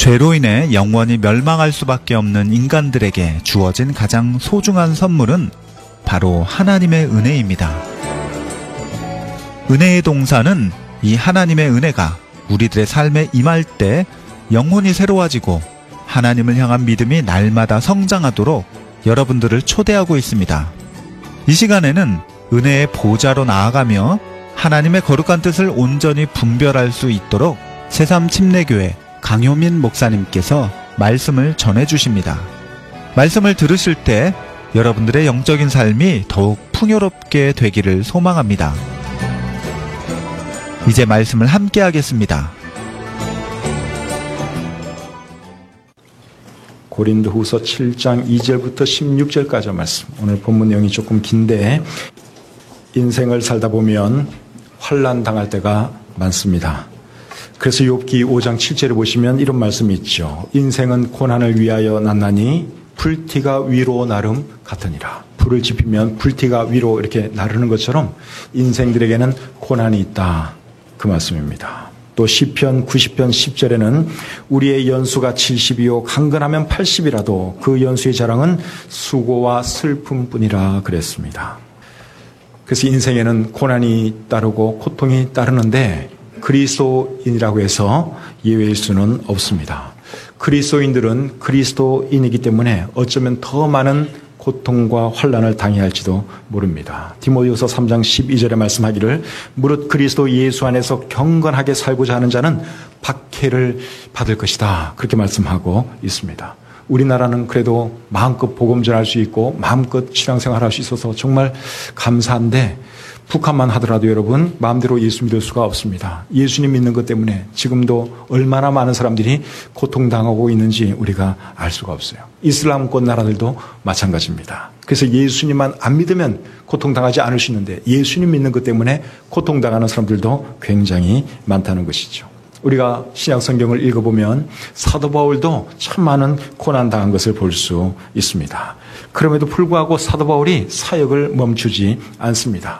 죄로 인해 영원히 멸망할 수밖에 없는 인간들에게 주어진 가장 소중한 선물은 바로 하나님의 은혜입니다. 은혜의 동사는 이 하나님의 은혜가 우리들의 삶에 임할 때 영혼이 새로워지고 하나님을 향한 믿음이 날마다 성장하도록 여러분들을 초대하고 있습니다. 이 시간에는 은혜의 보좌로 나아가며 하나님의 거룩한 뜻을 온전히 분별할 수 있도록 새삼침례교회 강효민 목사님께서 말씀을 전해주십니다. 말씀을 들으실 때 여러분들의 영적인 삶이 더욱 풍요롭게 되기를 소망합니다. 이제 말씀을 함께 하겠습니다. 고린도후서 7장 2절부터 16절까지 말씀. 오늘 본문 내용이 조금 긴데 인생을 살다 보면 환난 당할 때가 많습니다. 그래서 욥기 5장 7절에 보시면 이런 말씀이 있죠. 인생은 고난을 위하여 났나니 불티가 위로 나름 같으니라. 불을 지피면 불티가 위로 이렇게 나르는 것처럼 인생들에게는 고난이 있다. 그 말씀입니다. 또 시편 90편 10절에는 우리의 연수가 70이요 강건하면 80이라도 그 연수의 자랑은 수고와 슬픔뿐이라 그랬습니다. 그래서 인생에는 고난이 따르고 고통이 따르는데 그리스도인이라고 해서 예외일 수는 없습니다. 그리스도인들은 그리스도인이기 때문에 어쩌면 더 많은 고통과 환난을 당해야 할지도 모릅니다. 디모데후서 3장 12절에 말씀하기를 무릇 그리스도 예수 안에서 경건하게 살고자 하는 자는 박해를 받을 것이다. 그렇게 말씀하고 있습니다. 우리나라는 그래도 마음껏 복음 전할 수 있고 마음껏 신앙생활할 수 있어서 정말 감사한데 북한만 하더라도 여러분 마음대로 예수 믿을 수가 없습니다. 예수님 믿는 것 때문에 지금도 얼마나 많은 사람들이 고통당하고 있는지 우리가 알 수가 없어요. 이슬람권 나라들도 마찬가지입니다. 그래서 예수님만 안 믿으면 고통당하지 않을 수 있는데 예수님 믿는 것 때문에 고통당하는 사람들도 굉장히 많다는 것이죠. 우리가 신약 성경을 읽어보면 사도 바울도 참 많은 고난당한 것을 볼 수 있습니다. 그럼에도 불구하고 사도 바울이 사역을 멈추지 않습니다.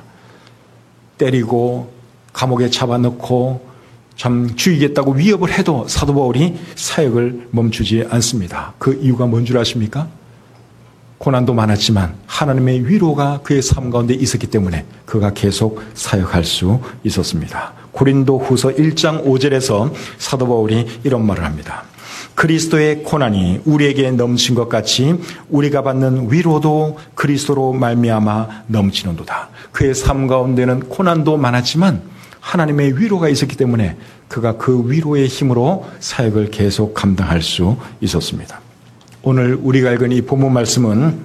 때리고 감옥에 잡아넣고 참 죽이겠다고 위협을 해도 사도 바울이 사역을 멈추지 않습니다. 그 이유가 뭔 줄 아십니까? 고난도 많았지만 하나님의 위로가 그의 삶 가운데 있었기 때문에 그가 계속 사역할 수 있었습니다. 고린도후서 1장 5절에서 사도 바울이 이런 말을 합니다. 그리스도의 고난이 우리에게 넘친 것 같이 우리가 받는 위로도 그리스도로 말미암아 넘치는도다. 그의 삶 가운데는 고난도 많았지만 하나님의 위로가 있었기 때문에 그가 그 위로의 힘으로 사역을 계속 감당할 수 있었습니다. 오늘 우리가 읽은 이 본문 말씀은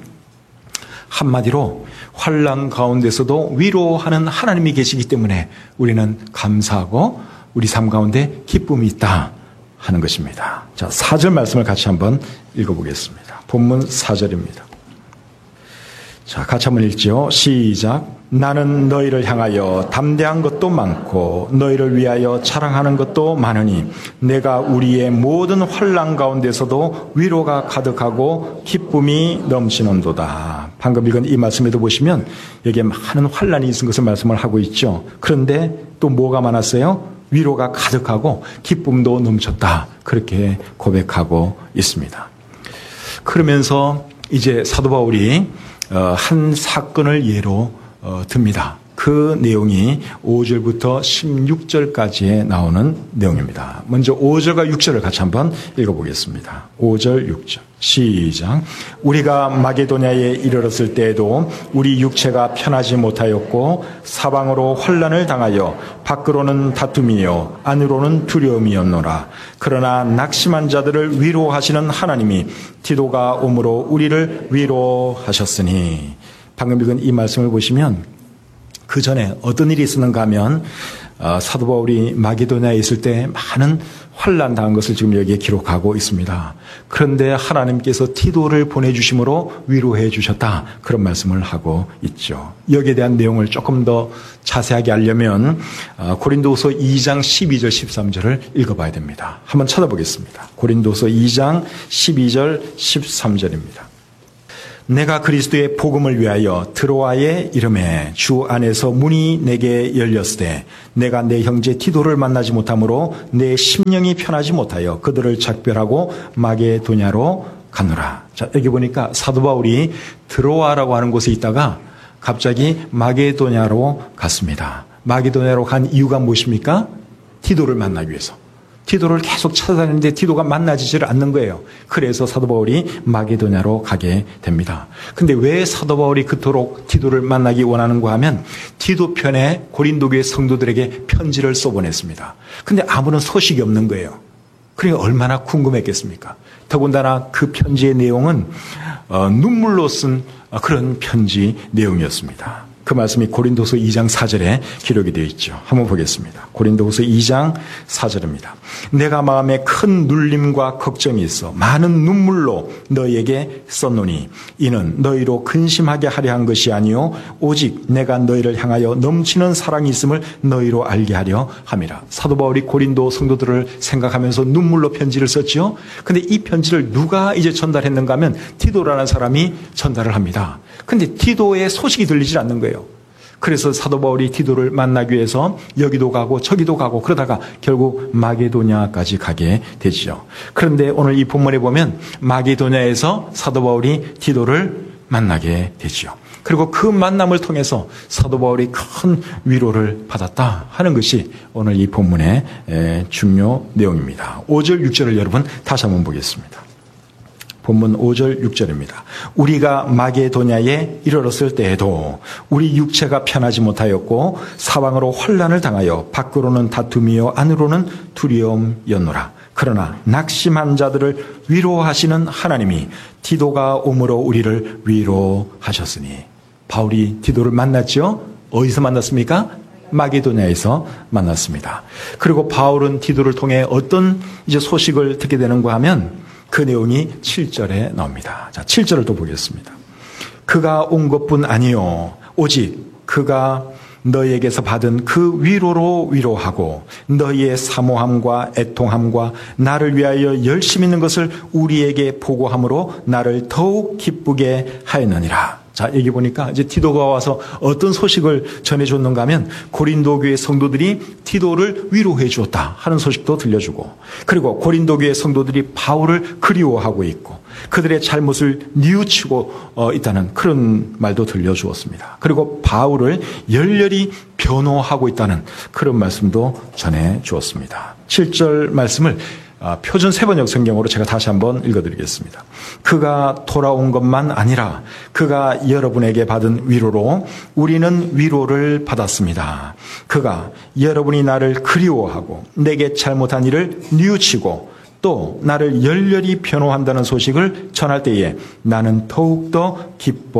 한마디로 환난 가운데서도 위로하는 하나님이 계시기 때문에 우리는 감사하고 우리 삶 가운데 기쁨이 있다 하는 것입니다. 자, 4절 말씀을 같이 한번 읽어보겠습니다. 본문 4절입니다. 자, 같이 한번 읽죠. 시작. 나는 너희를 향하여 담대한 것도 많고 너희를 위하여 자랑하는 것도 많으니 내가 우리의 모든 환난 가운데서도 위로가 가득하고 기쁨이 넘치는도다. 방금 읽은 이 말씀에도 보시면 여기에 많은 환난이 있은 것을 말씀을 하고 있죠. 그런데 또 뭐가 많았어요? 위로가 가득하고 기쁨도 넘쳤다. 그렇게 고백하고 있습니다. 그러면서 이제 사도 바울이 한 사건을 예로 듭니다. 그 내용이 5절부터 16절까지에 나오는 내용입니다. 먼저 5절과 6절을 같이 한번 읽어보겠습니다. 5절, 6절. 시작. 우리가 마게도냐에 이르렀을 때에도 우리 육체가 편하지 못하였고 사방으로 환난을 당하여 밖으로는 다툼이요 안으로는 두려움이었노라. 그러나 낙심한 자들을 위로하시는 하나님이 디도가 오므로 우리를 위로하셨으니. 방금 읽은 이 말씀을 보시면 그 전에 어떤 일이 있었는가 하면 사도 바울이 마게도냐에 있을 때 많은 환난 당한 것을 지금 여기에 기록하고 있습니다. 그런데 하나님께서 디도를 보내주심으로 위로해 주셨다. 그런 말씀을 하고 있죠. 여기에 대한 내용을 조금 더 자세하게 알려면 고린도후서 2장 12절 13절을 읽어봐야 됩니다. 한번 찾아보겠습니다. 고린도후서 2장 12절 13절입니다. 내가 그리스도의 복음을 위하여 드로아에 이름에 주 안에서 문이 내게 열렸으되 내가 내 형제 디도를 만나지 못하므로 내 심령이 편하지 못하여 그들을 작별하고 마게도냐로 가노라. 자, 여기 보니까 사도 바울이 드로아라고 하는 곳에 있다가 갑자기 마게도냐로 갔습니다. 마게도냐로 간 이유가 무엇입니까? 디도를 만나기 위해서. 디도를 계속 찾아다니는데 디도가 만나지질 않는 거예요. 그래서 사도 바울이 마게도냐로 가게 됩니다. 근데 왜 사도 바울이 그토록 디도를 만나기 원하는가 하면 디도 편에 고린도 교회 성도들에게 편지를 써보냈습니다. 근데 아무런 소식이 없는 거예요. 그러니까 얼마나 궁금했겠습니까? 더군다나 그 편지의 내용은 눈물로 쓴 그런 편지 내용이었습니다. 그 말씀이 고린도서 2장 4절에 기록이 되어 있죠. 한번 보겠습니다. 고린도서 2장 4절입니다. 내가 마음에 큰 눌림과 걱정이 있어 많은 눈물로 너희에게 썼노니 이는 너희로 근심하게 하려 한 것이 아니요 오직 내가 너희를 향하여 넘치는 사랑이 있음을 너희로 알게 하려 함이라. 사도 바울이 고린도 성도들을 생각하면서 눈물로 편지를 썼죠. 근데 이 편지를 누가 이제 전달했는가 하면 디도라는 사람이 전달을 합니다. 근데 디도의 소식이 들리질 않는 거예요. 그래서 사도 바울이 디도를 만나기 위해서 여기도 가고 저기도 가고 그러다가 결국 마게도냐까지 가게 되죠. 그런데 오늘 이 본문에 보면 마게도냐에서 사도 바울이 디도를 만나게 되죠. 그리고 그 만남을 통해서 사도 바울이 큰 위로를 받았다 하는 것이 오늘 이 본문의 중요 내용입니다. 5절 6절을 여러분 다시 한번 보겠습니다. 본문 5절 6절입니다. 우리가 마게도냐에 이르렀을 때에도 우리 육체가 편하지 못하였고 사방으로 환난을 당하여 밖으로는 다툼이요 안으로는 두려움이었노라. 그러나 낙심한 자들을 위로하시는 하나님이 디도가 오므로 우리를 위로하셨으니. 바울이 디도를 만났죠? 어디서 만났습니까? 마게도냐에서 만났습니다. 그리고 바울은 디도를 통해 어떤 이제 소식을 듣게 되는가 하면 그 내용이 7절에 나옵니다. 자, 7절을 또 보겠습니다. 그가 온 것뿐 아니요 오직 그가 너희에게서 받은 그 위로로 위로하고 너희의 사모함과 애통함과 나를 위하여 열심 있는 것을 우리에게 보고함으로 나를 더욱 기쁘게 하였느니라. 자, 여기 보니까 이제 디도가 와서 어떤 소식을 전해줬는가 하면 고린도 교회 성도들이 디도를 위로해 주었다 하는 소식도 들려주고, 그리고 고린도 교회 성도들이 바울을 그리워하고 있고 그들의 잘못을 뉘우치고 있다는 그런 말도 들려주었습니다. 그리고 바울을 열렬히 변호하고 있다는 그런 말씀도 전해주었습니다. 7절 말씀을 표준 세번역 성경으로 제가 다시 한번 읽어드리겠습니다. 그가 돌아온 것만 아니라 그가 여러분에게 받은 위로로 우리는 위로를 받았습니다. 그가 여러분이 나를 그리워하고 내게 잘못한 일을 뉘우치고 또 나를 열렬히 변호한다는 소식을 전할 때에 나는 더욱더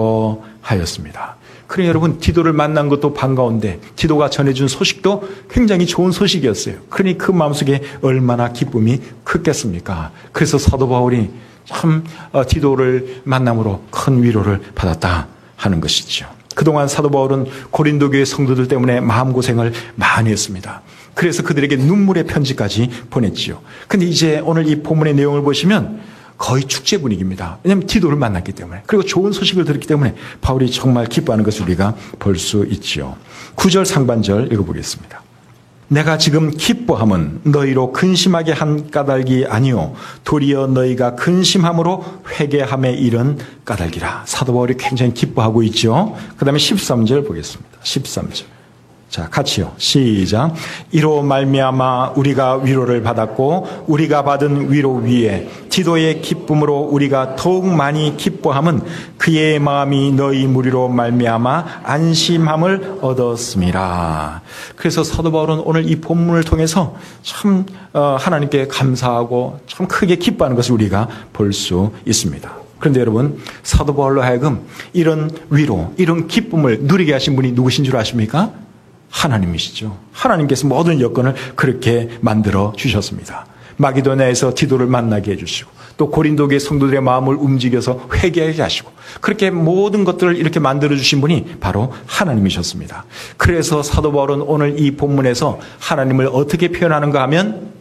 기뻐하였습니다. 그래 여러분, 디도를 만난 것도 반가운데 디도가 전해준 소식도 굉장히 좋은 소식이었어요. 그러니 그 마음속에 얼마나 기쁨이 크겠습니까? 그래서 사도 바울이 참 디도를 만남으로 큰 위로를 받았다 하는 것이죠. 그동안 사도 바울은 고린도 교회 성도들 때문에 마음고생을 많이 했습니다. 그래서 그들에게 눈물의 편지까지 보냈지요. 근데 이제 오늘 이 본문의 내용을 보시면 거의 축제 분위기입니다. 왜냐하면 디도를 만났기 때문에, 그리고 좋은 소식을 들었기 때문에 바울이 정말 기뻐하는 것을 우리가 볼 수 있죠. 9절 상반절 읽어보겠습니다. 내가 지금 기뻐함은 너희로 근심하게 한 까닭이 아니요 도리어 너희가 근심함으로 회개함에 이른 까닭이라. 사도 바울이 굉장히 기뻐하고 있죠. 그 다음에 13절 보겠습니다. 13절. 자, 같이요. 시작. 이로 말미암아 우리가 위로를 받았고 우리가 받은 위로 위에 디도의 기쁨으로 우리가 더욱 많이 기뻐함은 그의 마음이 너희 무리로 말미암아 안심함을 얻었음이라. 그래서 사도 바울은 오늘 이 본문을 통해서 참 하나님께 감사하고 참 크게 기뻐하는 것을 우리가 볼 수 있습니다. 그런데 여러분, 사도 바울로 하여금 이런 위로, 이런 기쁨을 누리게 하신 분이 누구신 줄 아십니까? 하나님이시죠. 하나님께서 모든 여건을 그렇게 만들어 주셨습니다. 마게도냐에서 디도를 만나게 해주시고 또 고린도교의 성도들의 마음을 움직여서 회개하게 하시고 그렇게 모든 것들을 이렇게 만들어 주신 분이 바로 하나님이셨습니다. 그래서 사도 바울은 오늘 이 본문에서 하나님을 어떻게 표현하는가 하면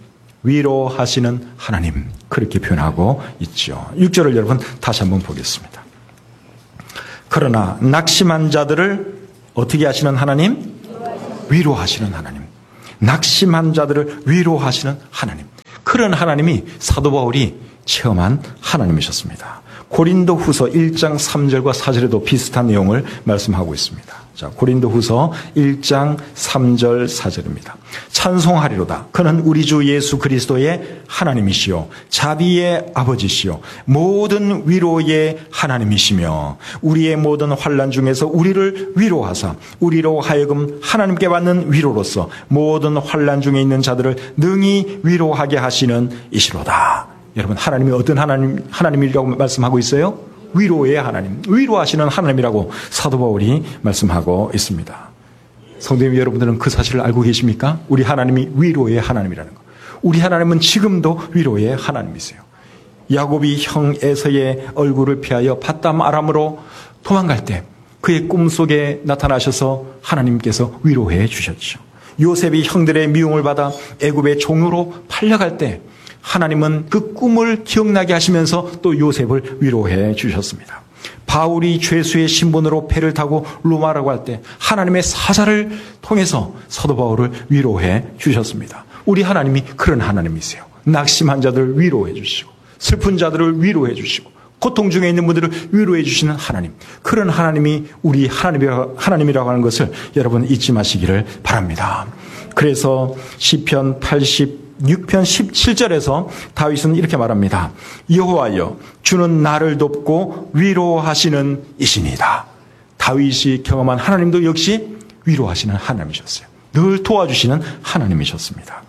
위로하시는 하나님, 그렇게 표현하고 있죠. 6절을 여러분 다시 한번 보겠습니다. 그러나 낙심한 자들을 어떻게 하시는 하나님? 위로하시는 하나님. 낙심한 자들을 위로하시는 하나님. 그런 하나님이 사도 바울이 체험한 하나님이셨습니다. 고린도후서 1장 3절과 4절에도 비슷한 내용을 말씀하고 있습니다. 자, 고린도후서 1장 3절 4절입니다. 찬송하리로다. 그는 우리 주 예수 그리스도의 하나님이시요 자비의 아버지시요 모든 위로의 하나님이시며 우리의 모든 환난 중에서 우리를 위로하사 우리로 하여금 하나님께 받는 위로로서 모든 환난 중에 있는 자들을 능히 위로하게 하시는 이시로다. 여러분, 하나님이 어떤 하나님이라고 말씀하고 있어요? 위로의 하나님, 위로하시는 하나님이라고 사도 바울이 말씀하고 있습니다. 성도님 여러분들은 그 사실을 알고 계십니까? 우리 하나님이 위로의 하나님이라는 것. 우리 하나님은 지금도 위로의 하나님이세요. 야곱이 형 에서의 얼굴을 피하여 밧담 아람으로 도망갈 때 그의 꿈속에 나타나셔서 하나님께서 위로해 주셨죠. 요셉이 형들의 미움을 받아 애굽의 종으로 팔려갈 때 하나님은 그 꿈을 기억나게 하시면서 또 요셉을 위로해 주셨습니다. 바울이 죄수의 신분으로 배를 타고 로마라고 할 때 하나님의 사자를 통해서 사도 바울을 위로해 주셨습니다. 우리 하나님이 그런 하나님이세요. 낙심한 자들을 위로해 주시고 슬픈 자들을 위로해 주시고 고통 중에 있는 분들을 위로해 주시는 하나님. 그런 하나님이 우리 하나님이라고 하는 것을 여러분 잊지 마시기를 바랍니다. 그래서 시편 86편 17절에서 다윗은 이렇게 말합니다. 여호와여 주는 나를 돕고 위로하시는 이신이다. 다윗이 경험한 하나님도 역시 위로하시는 하나님이셨어요. 늘 도와주시는 하나님이셨습니다.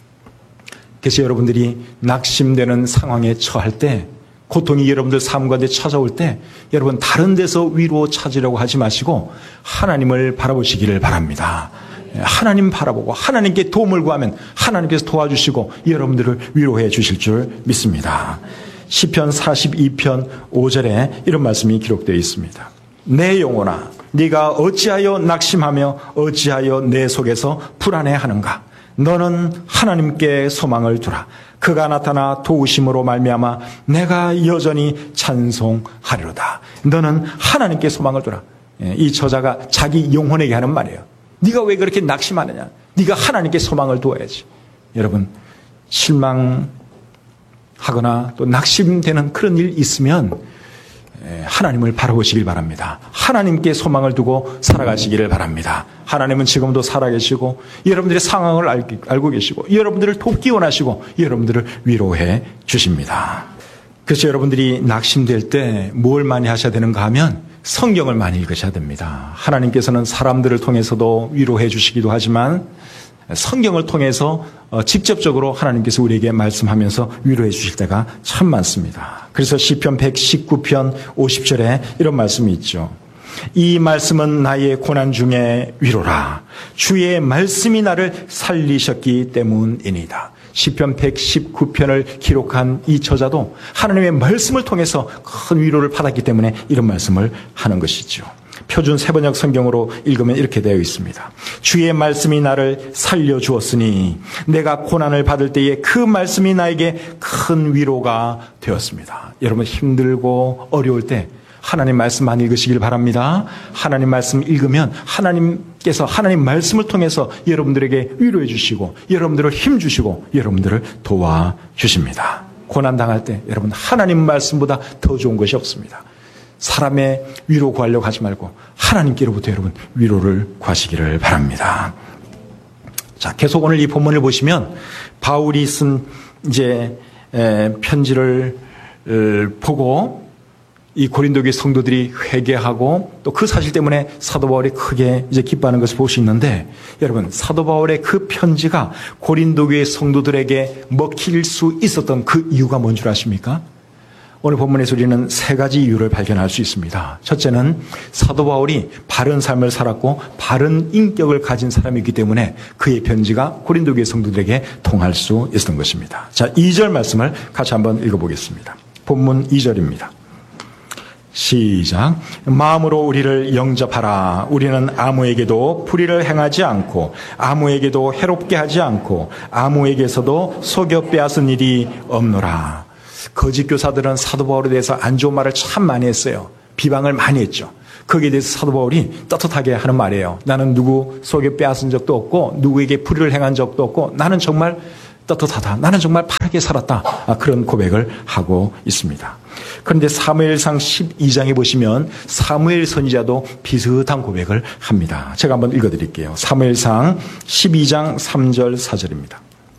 그래서 여러분들이 낙심되는 상황에 처할 때 고통이 여러분들 삶 가운데 찾아올 때 여러분 다른 데서 위로 찾으려고 하지 마시고 하나님을 바라보시기를 바랍니다. 하나님 바라보고 하나님께 도움을 구하면 하나님께서 도와주시고 여러분들을 위로해 주실 줄 믿습니다. 시편 42편 5절에 이런 말씀이 기록되어 있습니다. 내 영혼아 네가 어찌하여 낙심하며 어찌하여 내 속에서 불안해하는가. 너는 하나님께 소망을 두라. 그가 나타나 도우심으로 말미암아 내가 여전히 찬송하리로다. 너는 하나님께 소망을 두라. 이 저자가 자기 영혼에게 하는 말이에요. 네가 왜 그렇게 낙심하느냐? 네가 하나님께 소망을 두어야지. 여러분, 실망하거나 또 낙심되는 그런 일 있으면 하나님을 바라보시길 바랍니다. 하나님께 소망을 두고 살아가시기를 바랍니다. 하나님은 지금도 살아계시고 여러분들의 상황을 알고 계시고 여러분들을 돕기 원하시고 여러분들을 위로해 주십니다. 그래서 여러분들이 낙심될 때 뭘 많이 하셔야 되는가 하면 성경을 많이 읽으셔야 됩니다. 하나님께서는 사람들을 통해서도 위로해 주시기도 하지만 성경을 통해서 직접적으로 하나님께서 우리에게 말씀하면서 위로해 주실 때가 참 많습니다. 그래서 시편 119편 50절에 이런 말씀이 있죠. 이 말씀은 나의 고난 중에 위로라. 주의 말씀이 나를 살리셨기 때문이니다. 시편 119편을 기록한 이 저자도 하나님의 말씀을 통해서 큰 위로를 받았기 때문에 이런 말씀을 하는 것이죠. 표준 세번역 성경으로 읽으면 이렇게 되어 있습니다. 주의 말씀이 나를 살려주었으니 내가 고난을 받을 때에 그 말씀이 나에게 큰 위로가 되었습니다. 여러분 힘들고 어려울 때 하나님 말씀 많이 읽으시길 바랍니다. 하나님 말씀 읽으면 하나님께서 하나님 말씀을 통해서 여러분들에게 위로해 주시고 여러분들을 힘 주시고 여러분들을 도와주십니다. 고난당할 때 여러분 하나님 말씀보다 더 좋은 것이 없습니다. 사람의 위로 구하려고 하지 말고 하나님께로부터 여러분 위로를 구하시기를 바랍니다. 자, 계속 오늘 이 본문을 보시면 바울이 쓴 이제 편지를 보고 이 고린도 교회 성도들이 회개하고 또 그 사실 때문에 사도 바울이 크게 이제 기뻐하는 것을 볼 수 있는데 여러분 사도 바울의 그 편지가 고린도 교회 성도들에게 먹힐 수 있었던 그 이유가 뭔 줄 아십니까? 오늘 본문에서 우리는 세 가지 이유를 발견할 수 있습니다. 첫째는 사도 바울이 바른 삶을 살았고 바른 인격을 가진 사람이기 때문에 그의 편지가 고린도 교회 성도들에게 통할 수 있었던 것입니다. 자, 2절 말씀을 같이 한번 읽어보겠습니다. 본문 2절입니다. 시작. 마음으로 우리를 영접하라. 우리는 아무에게도 불의를 행하지 않고 아무에게도 해롭게 하지 않고 아무에게서도 속여 빼앗은 일이 없노라. 거짓 교사들은 사도 바울에 대해서 안 좋은 말을 참 많이 했어요. 비방을 많이 했죠. 거기에 대해서 사도 바울이 떳떳하게 하는 말이에요. 나는 누구 속에 빼앗은 적도 없고 누구에게 불의를 행한 적도 없고 나는 정말 떳떳하다. 나는 정말 바르게 살았다. 그런 고백을 하고 있습니다. 그런데 사무엘상 12장에 보시면 사무엘 선지자도 비슷한 고백을 합니다. 제가 한번 읽어드릴게요. 사무엘상 12장 3절 4절입니다.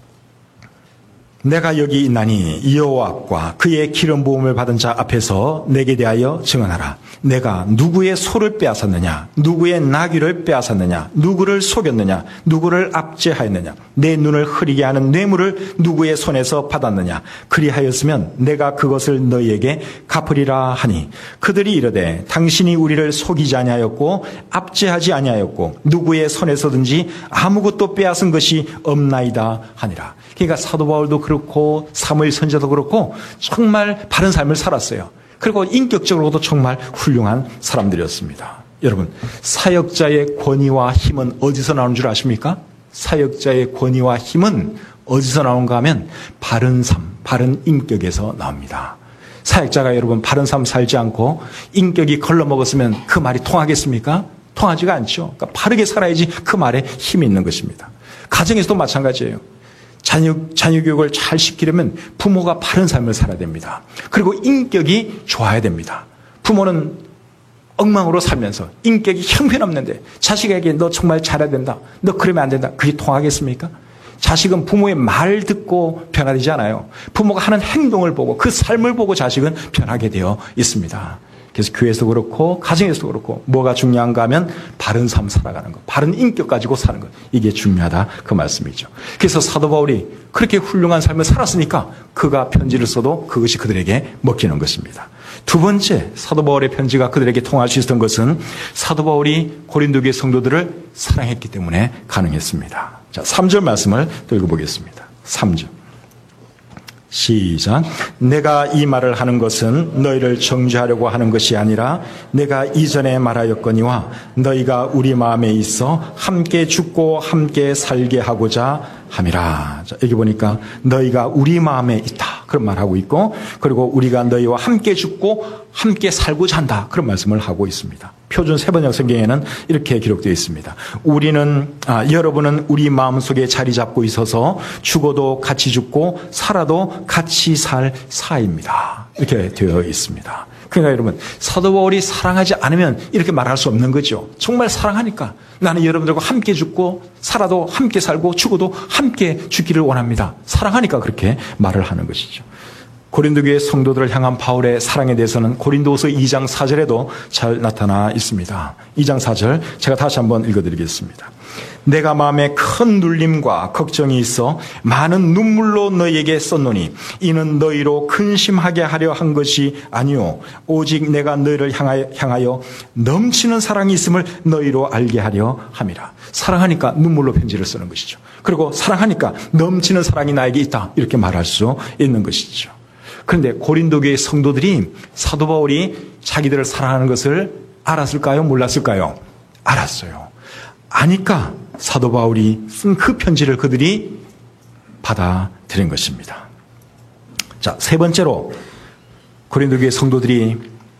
내가 여기 있나니 여호와 앞과 그의 기름 부음을 받은 자 앞에서 내게 대하여 증언하라. 내가 누구의 소를 빼앗았느냐, 누구의 나귀를 빼앗았느냐, 누구를 속였느냐, 누구를 압제하였느냐, 내 눈을 흐리게 하는 뇌물을 누구의 손에서 받았느냐. 그리하였으면 내가 그것을 너희에게 갚으리라 하니 그들이 이르되 당신이 우리를 속이지 아니하였고 압제하지 아니하였고 누구의 손에서든지 아무것도 빼앗은 것이 없나이다 하니라. 그러니까 사도 바울도 그렇고 사무엘 선지자도 그렇고 정말 바른 삶을 살았어요. 그리고 인격적으로도 정말 훌륭한 사람들이었습니다. 여러분, 사역자의 권위와 힘은 어디서 나오는 줄 아십니까? 사역자의 권위와 힘은 어디서 나오는가 하면 바른 삶, 바른 인격에서 나옵니다. 사역자가 여러분 바른 삶 살지 않고 인격이 걸러먹었으면 그 말이 통하겠습니까? 통하지가 않죠. 그러니까 바르게 살아야지 그 말에 힘이 있는 것입니다. 가정에서도 마찬가지예요. 자녀 교육을 잘 시키려면 부모가 바른 삶을 살아야 됩니다. 그리고 인격이 좋아야 됩니다. 부모는 엉망으로 살면서 인격이 형편없는데 자식에게 너 정말 잘해야 된다. 너 그러면 안 된다. 그게 통하겠습니까? 자식은 부모의 말 듣고 변화되지 않아요. 부모가 하는 행동을 보고 그 삶을 보고 자식은 변하게 되어 있습니다. 그래서 교회에서 그렇고 가정에서도 그렇고 뭐가 중요한가 하면 바른 삶 살아가는 것, 바른 인격 가지고 사는 것, 이게 중요하다 그 말씀이죠. 그래서 사도 바울이 그렇게 훌륭한 삶을 살았으니까 그가 편지를 써도 그것이 그들에게 먹히는 것입니다. 두 번째 사도 바울의 편지가 그들에게 통할 수 있었던 것은 사도 바울이 고린도 교회 성도들을 사랑했기 때문에 가능했습니다. 자, 3절 말씀을 또 읽어보겠습니다. 3절. 시작. 내가 이 말을 하는 것은 너희를 정죄하려고 하는 것이 아니라 내가 이전에 말하였거니와 너희가 우리 마음에 있어 함께 죽고 함께 살게 하고자 함이라. 자, 여기 보니까 너희가 우리 마음에 있다 그런 말하고 있고, 그리고 우리가 너희와 함께 죽고 함께 살고자 한다 그런 말씀을 하고 있습니다. 표준 세번역 성경에는 이렇게 기록되어 있습니다. 여러분은 우리 마음속에 자리 잡고 있어서 죽어도 같이 죽고 살아도 같이 살 사이입니다. 이렇게 되어 있습니다. 그러니까 여러분, 사도 바울이 사랑하지 않으면 이렇게 말할 수 없는 거죠. 정말 사랑하니까 나는 여러분들과 함께 죽고 살아도 함께 살고 죽어도 함께 죽기를 원합니다. 사랑하니까 그렇게 말을 하는 것이죠. 고린도 교회 성도들을 향한 바울의 사랑에 대해서는 고린도후서 2장 4절에도 잘 나타나 있습니다. 2장 4절 제가 다시 한번 읽어드리겠습니다. 내가 마음에 큰 눌림과 걱정이 있어 많은 눈물로 너희에게 썼노니 이는 너희로 근심하게 하려 한 것이 아니오 오직 내가 너희를 향하여 넘치는 사랑이 있음을 너희로 알게 하려 함이라. 사랑하니까 눈물로 편지를 쓰는 것이죠. 그리고 사랑하니까 넘치는 사랑이 나에게 있다 이렇게 말할 수 있는 것이죠. 그런데 고린도 교회 성도들이 사도 바울이 자기들을 사랑하는 것을 알았을까요? 몰랐을까요? 알았어요. 아니까 사도 바울이 쓴 그 편지를 그들이 받아들인 것입니다. 자, 세 번째로 고린도 교회 성도들이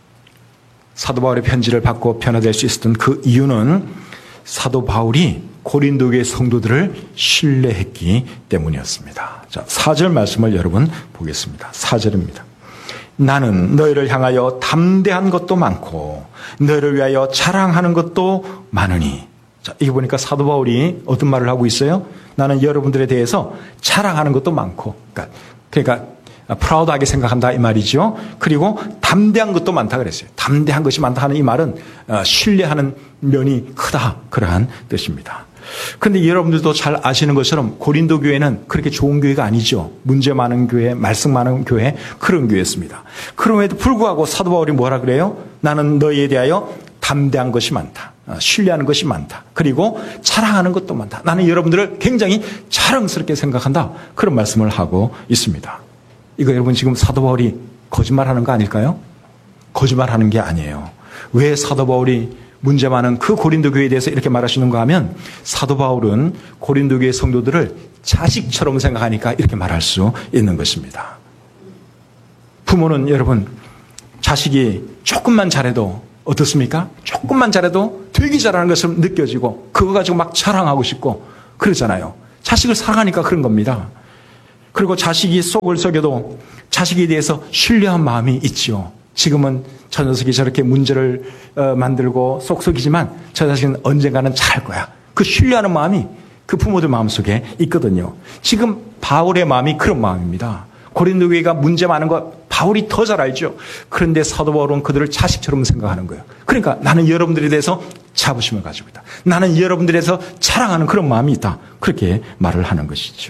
사도 바울의 편지를 받고 변화될 수 있었던 그 이유는 사도 바울이 고린도 교회 성도들을 신뢰했기 때문이었습니다. 자, 4절 말씀을 여러분 보겠습니다. 4절입니다. 나는 너희를 향하여 담대한 것도 많고 너희를 위하여 자랑하는 것도 많으니. 자, 이거 보니까 사도 바울이 어떤 말을 하고 있어요? 나는 여러분들에 대해서 자랑하는 것도 많고, 그러니까 프라우드하게 생각한다 이 말이죠. 그리고 담대한 것도 많다 그랬어요. 담대한 것이 많다 하는 이 말은 신뢰하는 면이 크다 그러한 뜻입니다. 그런데 여러분들도 잘 아시는 것처럼 고린도 교회는 그렇게 좋은 교회가 아니죠. 문제 많은 교회, 말씀 많은 교회, 그런 교회였습니다. 그럼에도 불구하고 사도 바울이 뭐라 그래요? 나는 너희에 대하여 담대한 것이 많다. 신뢰하는 것이 많다. 그리고 자랑하는 것도 많다. 나는 여러분들을 굉장히 자랑스럽게 생각한다. 그런 말씀을 하고 있습니다. 이거 여러분 지금 사도 바울이 거짓말하는 거 아닐까요? 거짓말하는 게 아니에요. 왜 사도 바울이 문제 많은 그 고린도 교회에 대해서 이렇게 말하시는가 하면 사도 바울은 고린도 교회 성도들을 자식처럼 생각하니까 이렇게 말할 수 있는 것입니다. 부모는 여러분 자식이 조금만 잘해도 어떻습니까? 조금만 잘해도 되게 잘하는 것처럼 느껴지고 그거 가지고 막 자랑하고 싶고 그러잖아요. 자식을 사랑하니까 그런 겁니다. 그리고 자식이 속을 속여도 자식에 대해서 신뢰한 마음이 있지요. 지금은 저 녀석이 저렇게 문제를 만들고 쏙쏙이지만 저 자식은 언젠가는 잘할 거야. 그 신뢰하는 마음이 그 부모들 마음속에 있거든요. 지금 바울의 마음이 그런 마음입니다. 고린도 교회가 문제 많은 거 바울이 더 잘 알죠. 그런데 사도 바울은 그들을 자식처럼 생각하는 거예요. 그러니까 나는 여러분들에 대해서 자부심을 가지고 있다. 나는 여러분들에 대해서 자랑하는 그런 마음이 있다. 그렇게 말을 하는 것이죠.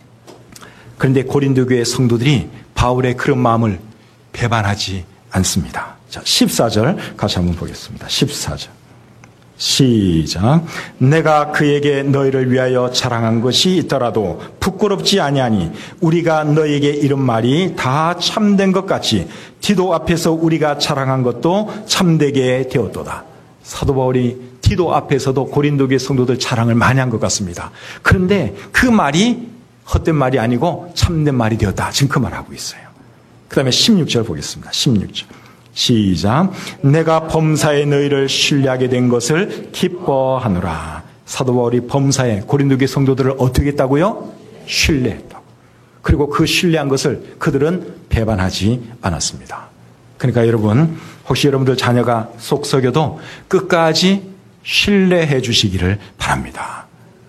그런데 고린도 교회 성도들이 바울의 그런 마음을 배반하지 않습니다. 자, 14절 같이 한번 보겠습니다. 14절. 시작. 내가 그에게 너희를 위하여 자랑한 것이 있더라도 부끄럽지 아니하니 우리가 너에게 이런 말이 다 참된 것 같이 디도 앞에서 우리가 자랑한 것도 참되게 되었도다. 사도 바울이 디도 앞에서도 고린도 교회 성도들 자랑을 많이 한 것 같습니다. 그런데 그 말이 헛된 말이 아니고 참된 말이 되었다. 지금 그 말하고 있어요. 그 다음에 16절 보겠습니다. 16절. 시작. 내가 범사에 너희를 신뢰하게 된 것을 기뻐하노라. 사도 바울이 범사에 고린도 교회 성도들을 어떻게 했다고요? 신뢰했다고. 그리고 그 신뢰한 것을 그들은 배반하지 않았습니다. 그러니까 여러분, 혹시 여러분들 자녀가 속썩여도 끝까지 신뢰해 주시기를 바랍니다.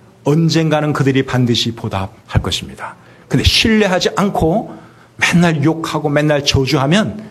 언젠가는 그들이 반드시 보답할 것입니다. 근데 신뢰하지 않고 맨날 욕하고 맨날 저주하면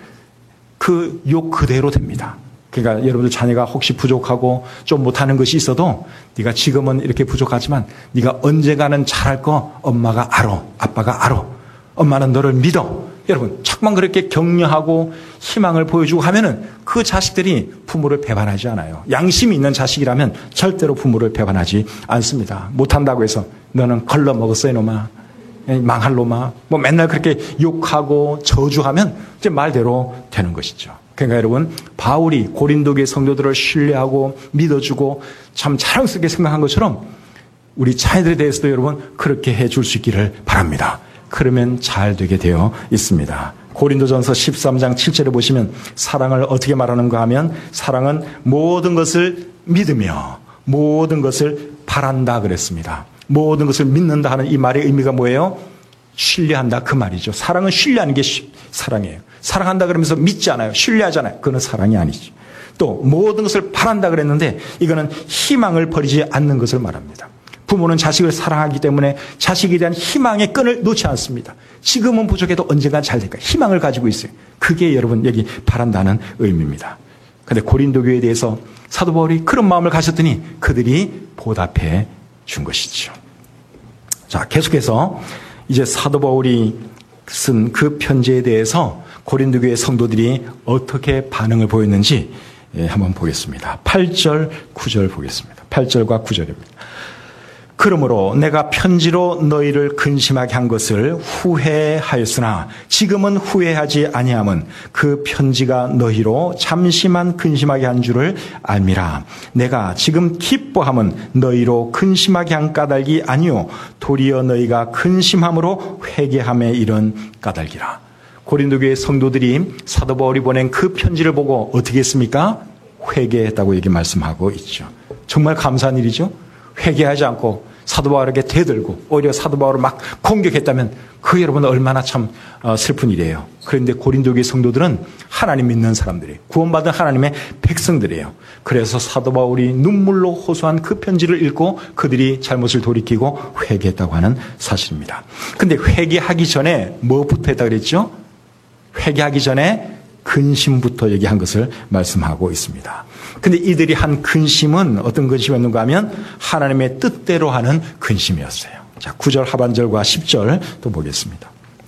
그 욕 그대로 됩니다. 그러니까 여러분들 자녀가 혹시 부족하고 좀 못하는 것이 있어도 네가 지금은 이렇게 부족하지만 네가 언젠가는 잘할 거 엄마가 알아. 아빠가 알아. 엄마는 너를 믿어. 여러분 자꾸만 그렇게 격려하고 희망을 보여주고 하면은 그 자식들이 부모를 배반하지 않아요. 양심이 있는 자식이라면 절대로 부모를 배반하지 않습니다. 못한다고 해서 너는 걸러먹었어 이놈아. 망할 놈아. 뭐 맨날 그렇게 욕하고 저주하면 이제 말대로 되는 것이죠. 그러니까 여러분 바울이 고린도 교회 성도들을 신뢰하고 믿어주고 참 자랑스럽게 생각한 것처럼 우리 자녀들에 대해서도 여러분 그렇게 해줄 수 있기를 바랍니다. 그러면 잘 되게 되어 있습니다. 고린도전서 13장 7절에 보시면 사랑을 어떻게 말하는가 하면 사랑은 모든 것을 믿으며 모든 것을 바란다 그랬습니다. 모든 것을 믿는다 하는 이 말의 의미가 뭐예요? 신뢰한다 그 말이죠. 사랑은 신뢰하는 게 사랑이에요. 사랑한다 그러면서 믿지 않아요. 신뢰하잖아요. 그건 사랑이 아니죠. 또 모든 것을 바란다 그랬는데 이거는 희망을 버리지 않는 것을 말합니다. 부모는 자식을 사랑하기 때문에 자식에 대한 희망의 끈을 놓지 않습니다. 지금은 부족해도 언젠간 잘 될까 희망을 가지고 있어요. 그게 여러분 여기 바란다는 의미입니다. 그런데 고린도 교회에 대해서 사도 바울이 그런 마음을 가졌더니 그들이 보답해 준 것이죠. 자, 계속해서 이제 사도 바울이 쓴 그 편지에 대해서 고린도 교회 성도들이 어떻게 반응을 보였는지 한번 보겠습니다. 8절, 9절 보겠습니다. 8절과 9절입니다. 그러므로 내가 편지로 너희를 근심하게 한 것을 후회하였으나 지금은 후회하지 아니함은 그 편지가 너희로 잠시만 근심하게 한 줄을 알미라. 내가 지금 기뻐함은 너희로 근심하게 한 까닭이 아니요 도리어 너희가 근심함으로 회개함에 이른 까닭이라. 고린도 교회 성도들이 사도 바울이 보낸 그 편지를 보고 어떻게 했습니까? 회개했다고 여기 말씀하고 있죠. 정말 감사한 일이죠. 회개하지 않고 사도 바울에게 대들고 오히려 사도 바울을 막 공격했다면 그 여러분 얼마나 참 슬픈 일이에요. 그런데 고린도 교회 성도들은 하나님 믿는 사람들이에요. 구원받은 하나님의 백성들이에요. 그래서 사도 바울이 눈물로 호소한 그 편지를 읽고 그들이 잘못을 돌이키고 회개했다고 하는 사실입니다. 그런데 회개하기 전에 뭐부터 했다 그랬죠? 회개하기 전에 근심부터 얘기한 것을 말씀하고 있습니다. 근데 이들이 한 근심은 어떤 근심이었는가 하면 하나님의 뜻대로 하는 근심이었어요. 자, 9절 하반절과 10절 또 보겠습니다.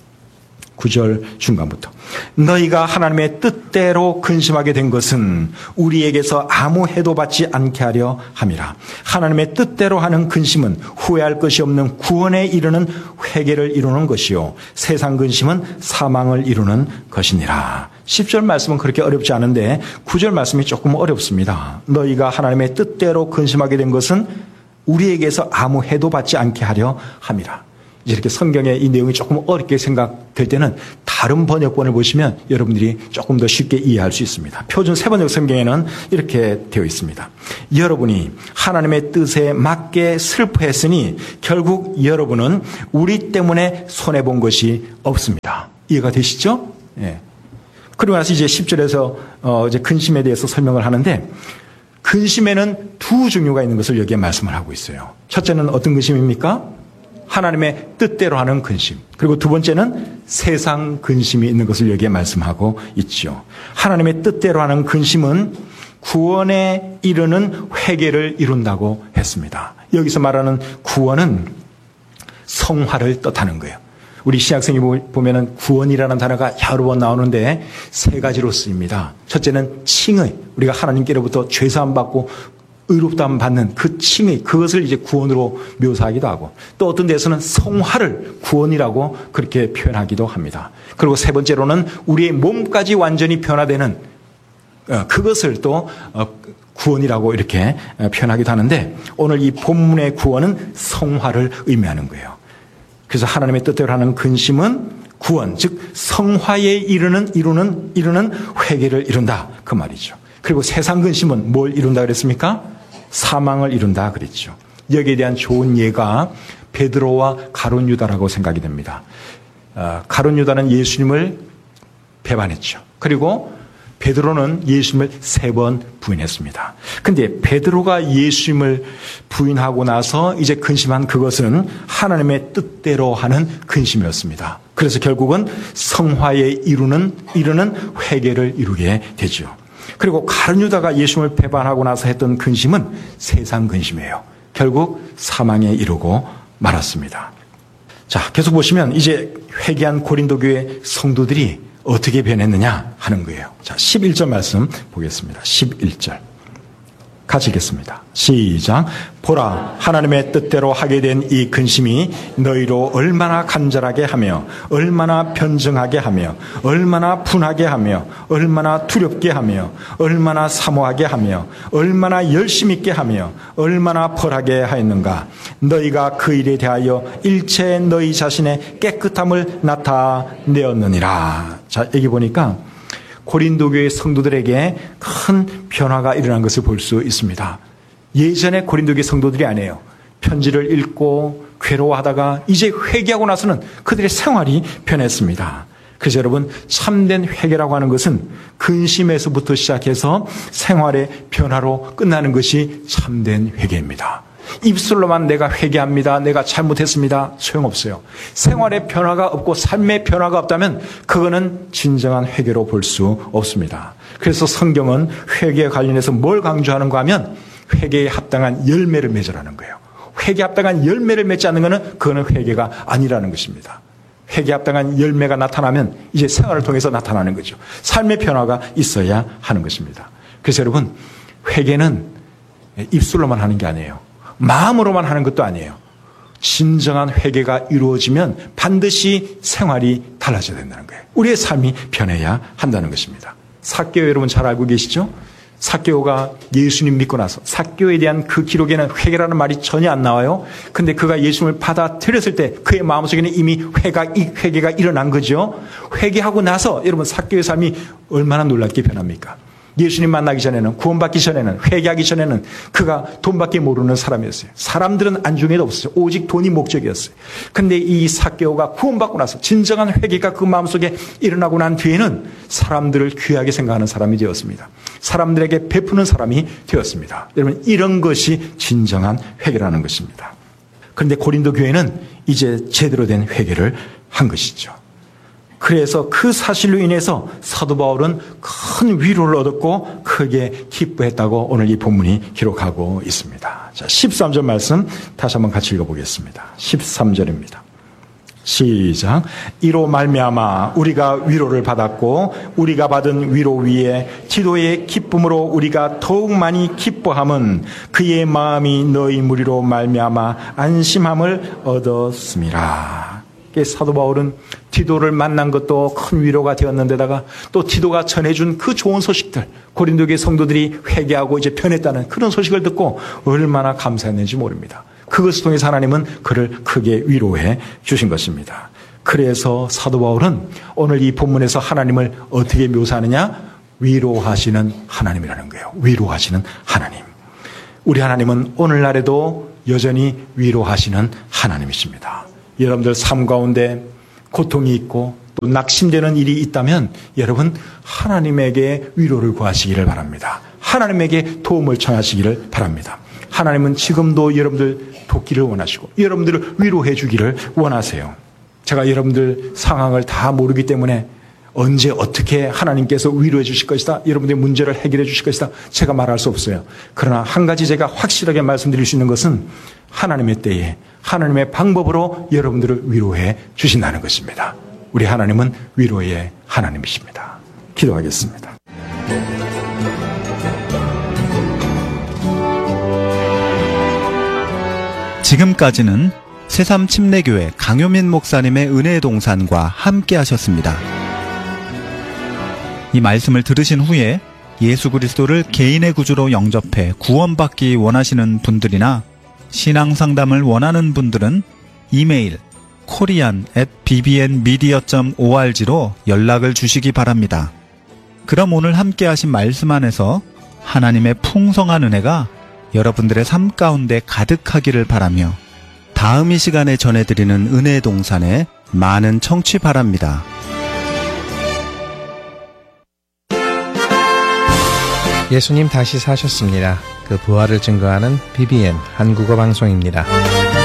9절 중간부터. 너희가 하나님의 뜻대로 근심하게 된 것은 우리에게서 아무 해도 받지 않게 하려 함이라. 하나님의 뜻대로 하는 근심은 후회할 것이 없는 구원에 이르는 회개를 이루는 것이요 세상 근심은 사망을 이루는 것이니라. 10절 말씀은 그렇게 어렵지 않은데 9절 말씀이 조금 어렵습니다. 너희가 하나님의 뜻대로 근심하게 된 것은 우리에게서 아무 해도 받지 않게 하려 함이라. 이렇게 성경의 이 내용이 조금 어렵게 생각될 때는 다른 번역본을 보시면 여러분들이 조금 더 쉽게 이해할 수 있습니다. 표준 세번역 성경에는 이렇게 되어 있습니다. 여러분이 하나님의 뜻에 맞게 슬퍼했으니 결국 여러분은 우리 때문에 손해본 것이 없습니다. 이해가 되시죠? 예. 그리고 나서 이제 10절에서 이제 근심에 대해서 설명을 하는데, 근심에는 두 종류가 있는 것을 여기에 말씀을 하고 있어요. 첫째는 어떤 근심입니까? 하나님의 뜻대로 하는 근심. 그리고 두 번째는 세상 근심이 있는 것을 여기에 말씀하고 있죠. 하나님의 뜻대로 하는 근심은 구원에 이르는 회개를 이룬다고 했습니다. 여기서 말하는 구원은 성화를 뜻하는 거예요. 우리 신약성에 보면은 구원이라는 단어가 여러 번 나오는데 세 가지로 쓰입니다. 첫째는 칭의, 우리가 하나님께로부터 죄사함 받고 의롭다함 받는 그 칭의, 그것을 이제 구원으로 묘사하기도 하고, 또 어떤 데서는 성화를 구원이라고 그렇게 표현하기도 합니다. 그리고 세 번째로는 우리의 몸까지 완전히 변화되는 그것을 또 구원이라고 이렇게 표현하기도 하는데, 오늘 이 본문의 구원은 성화를 의미하는 거예요. 그래서 하나님의 뜻대로 하는 근심은 구원, 즉 성화에 이르는 회개를 이룬다, 그 말이죠. 그리고 세상 근심은 뭘 이룬다 그랬습니까? 사망을 이룬다 그랬죠. 여기에 대한 좋은 예가 베드로와 가룟 유다라고 생각이 됩니다. 가룟 유다는 예수님을 배반했죠. 그리고 베드로는 예수님을 3번 부인했습니다. 근데 베드로가 예수님을 부인하고 나서 이제 근심한 그것은 하나님의 뜻대로 하는 근심이었습니다. 그래서 결국은 성화에 이르는 회개를 이루게 되죠. 그리고 가룟 유다가 예수님을 배반하고 나서 했던 근심은 세상 근심이에요. 결국 사망에 이르고 말았습니다. 자, 계속 보시면 이제 회개한 고린도 교회 성도들이 어떻게 변했느냐 하는 거예요. 자, 11절 말씀 보겠습니다. 11절. 같이 읽겠습니다. 시작. 보라, 하나님의 뜻대로 하게 된 이 근심이 너희로 얼마나 간절하게 하며 얼마나 변증하게 하며 얼마나 분하게 하며 얼마나 두렵게 하며 얼마나 사모하게 하며 얼마나 열심 있게 하며 얼마나 벌하게 하였는가. 너희가 그 일에 대하여 일체 너희 자신의 깨끗함을 나타내었느니라. 자, 여기 보니까 고린도 교회 성도들에게 큰 변화가 일어난 것을 볼 수 있습니다. 예전에 고린도 교회 성도들이 아니에요. 편지를 읽고 괴로워하다가 이제 회개하고 나서는 그들의 생활이 변했습니다. 그래서 여러분, 참된 회개라고 하는 것은 근심에서부터 시작해서 생활의 변화로 끝나는 것이 참된 회개입니다. 입술로만 내가 회개합니다, 내가 잘못했습니다, 소용없어요. 생활의 변화가 없고 삶의 변화가 없다면 그거는 진정한 회개로 볼 수 없습니다. 그래서 성경은 회개에 관련해서 뭘 강조하는가 하면 회개에 합당한 열매를 맺으라는 거예요. 회개에 합당한 열매를 맺지 않는 것은 그거는 회개가 아니라는 것입니다. 회개에 합당한 열매가 나타나면 이제 생활을 통해서 나타나는 거죠. 삶의 변화가 있어야 하는 것입니다. 그래서 여러분, 회개는 입술로만 하는 게 아니에요. 마음으로만 하는 것도 아니에요. 진정한 회개가 이루어지면 반드시 생활이 달라져야 된다는 거예요. 우리의 삶이 변해야 한다는 것입니다. 삭개오 여러분 잘 알고 계시죠? 삭개오가 예수님 믿고 나서 삭개오에 대한 그 기록에는 회개라는 말이 전혀 안 나와요. 근데 그가 예수님을 받아들였을 때 그의 마음속에는 이미 회개가 일어난 거죠. 회개하고 나서 여러분 삭개오의 삶이 얼마나 놀랍게 변합니까? 예수님 만나기 전에는, 구원받기 전에는, 회개하기 전에는 그가 돈밖에 모르는 사람이었어요. 사람들은 안중에도 없었어요. 오직 돈이 목적이었어요. 근데 이 삭개오가 구원받고 나서 진정한 회개가 그 마음속에 일어나고 난 뒤에는 사람들을 귀하게 생각하는 사람이 되었습니다. 사람들에게 베푸는 사람이 되었습니다. 여러분, 이런 것이 진정한 회개라는 것입니다. 그런데 고린도 교회는 이제 제대로 된 회개를 한 것이죠. 그래서 그 사실로 인해서 사도 바울은 큰 위로를 얻었고 크게 기뻐했다고 오늘 이 본문이 기록하고 있습니다. 자, 13절 말씀 다시 한번 같이 읽어보겠습니다. 13절입니다. 시작. 이로 말미암아 우리가 위로를 받았고 우리가 받은 위로 위에 디도의 기쁨으로 우리가 더욱 많이 기뻐함은 그의 마음이 너희 무리로 말미암아 안심함을 얻었음이라. 사도 바울은 디도를 만난 것도 큰 위로가 되었는데다가 또 디도가 전해준 그 좋은 소식들, 고린도 교회 성도들이 회개하고 이제 변했다는 그런 소식을 듣고 얼마나 감사했는지 모릅니다. 그것을 통해서 하나님은 그를 크게 위로해 주신 것입니다. 그래서 사도 바울은 오늘 이 본문에서 하나님을 어떻게 묘사하느냐? 위로하시는 하나님이라는 거예요. 위로하시는 하나님. 우리 하나님은 오늘날에도 여전히 위로하시는 하나님이십니다. 여러분들 삶 가운데 고통이 있고 또 낙심되는 일이 있다면 여러분 하나님에게 위로를 구하시기를 바랍니다. 하나님에게 도움을 청하시기를 바랍니다. 하나님은 지금도 여러분들 돕기를 원하시고 여러분들을 위로해 주기를 원하세요. 제가 여러분들 상황을 다 모르기 때문에 언제 어떻게 하나님께서 위로해 주실 것이다, 여러분들의 문제를 해결해 주실 것이다 제가 말할 수 없어요. 그러나 한 가지 제가 확실하게 말씀드릴 수 있는 것은 하나님의 때에 하나님의 방법으로 여러분들을 위로해 주신다는 것입니다. 우리 하나님은 위로의 하나님이십니다. 기도하겠습니다. 지금까지는 새삼 침례교회 강효민 목사님의 은혜의 동산과 함께 하셨습니다. 이 말씀을 들으신 후에 예수 그리스도를 개인의 구주로 영접해 구원받기 원하시는 분들이나 신앙상담을 원하는 분들은 이메일 korean@bbnmedia.org로 연락을 주시기 바랍니다. 그럼 오늘 함께 하신 말씀 안에서 하나님의 풍성한 은혜가 여러분들의 삶 가운데 가득하기를 바라며 다음 이 시간에 전해드리는 은혜의 동산에 많은 청취 바랍니다. 예수님 다시 사셨습니다. 그 부활을 증거하는 BBN 한국어 방송입니다.